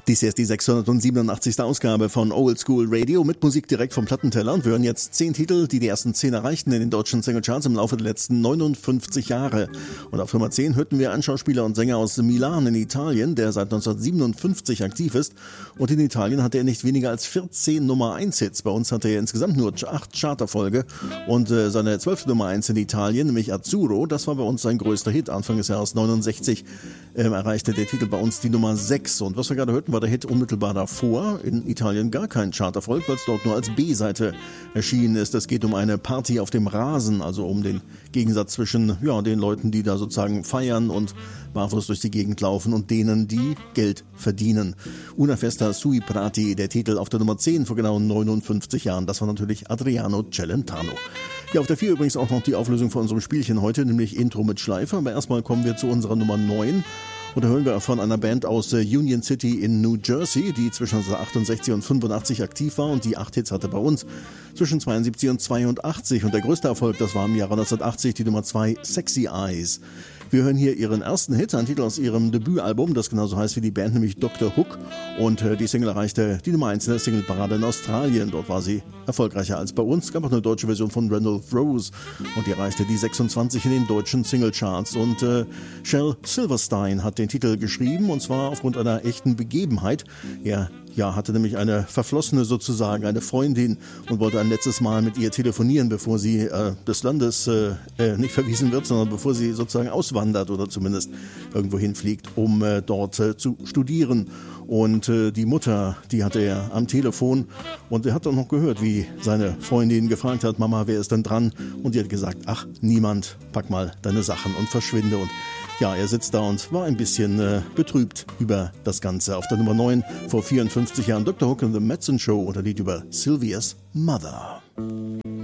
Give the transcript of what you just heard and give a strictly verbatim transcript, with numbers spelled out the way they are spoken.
Dies hier ist die sechshundertsiebenundachtzigste Ausgabe von Old School Radio mit Musik direkt vom Plattenteller und wir hören jetzt zehn Titel, die die ersten zehn erreichten in den deutschen Singlecharts im Laufe der letzten neunundfünfzig Jahre. Und auf Nummer zehn hörten wir einen Schauspieler und Sänger aus Milan in Italien, der seit neunzehnhundertsiebenundfünfzig aktiv ist. Und in Italien hatte er nicht weniger als vierzehn Nummer eins Hits. Bei uns hatte er insgesamt nur acht Charterfolge und äh, seine zwölfte Nummer eins in Italien, nämlich Azzurro, das war bei uns sein größter Hit. Anfang des Jahres neunundsechzig äh, erreichte der Titel bei uns die Nummer sechs. Und was wir gerade hörten, war der Hit unmittelbar davor. In Italien gar kein Charterfolg, weil es dort nur als B-Seite erschienen ist. Es geht um eine Party auf dem Rasen, also um den Gegensatz zwischen ja, den Leuten, die da sozusagen feiern und barfuß durch die Gegend laufen und denen, die Geld verdienen. Una festa sui prati, der Titel auf der Nummer zehn vor genau neunundfünfzig Jahren. Das war natürlich Adriano Celentano. Ja, auf der vier übrigens auch noch die Auflösung von unserem Spielchen heute, nämlich Intro mit Schleife. Aber erstmal kommen wir zu unserer Nummer neun. Und da hören wir von einer Band aus Union City in New Jersey, die zwischen neunzehnhundertachtundsiebzig und fünfundachtzig aktiv war und die acht Hits hatte bei uns zwischen zweiundsiebzig und zweiundachtzig. Und der größte Erfolg, das war im Jahre neunzehnhundertachtzig die Nummer zwei, Sexy Eyes. Wir hören hier ihren ersten Hit, ein Titel aus ihrem Debütalbum, das genauso heißt wie die Band, nämlich Doktor Hook. Und äh, die Single erreichte die Nummer eins in der Singleparade in Australien. Dort war sie erfolgreicher als bei uns. Es gab auch eine deutsche Version von Randolph Rose und die erreichte die sechsundzwanzig in den deutschen Singlecharts. Und äh, Shel Silverstein hat den Titel geschrieben und zwar aufgrund einer echten Begebenheit. Er ja, hatte nämlich eine Verflossene sozusagen, eine Freundin und wollte ein letztes Mal mit ihr telefonieren, bevor sie äh, des Landes äh, äh, nicht verwiesen wird, sondern bevor sie sozusagen auswandert oder zumindest irgendwo hinfliegt, um äh, dort äh, zu studieren. Und äh, die Mutter, die hatte er am Telefon und er hat dann noch gehört, wie seine Freundin gefragt hat, Mama, wer ist denn dran? Und die hat gesagt, ach, niemand, pack mal deine Sachen und verschwinde. Und ja, er sitzt da und war ein bisschen äh, betrübt über das Ganze. Auf der Nummer neun vor vierundfünfzig Jahren Doktor Hook and the Madsen Show oder Lied über Sylvia's Mother.